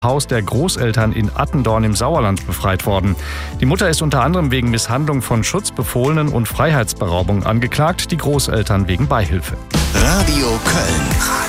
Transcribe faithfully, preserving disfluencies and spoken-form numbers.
Haus der Großeltern in Attendorn im Sauerland befreit worden. Die Mutter ist unter anderem wegen Misshandlung von Schutzbefohlenen und Freiheitsberaubung angeklagt, die Großeltern wegen Beihilfe. Radio Köln.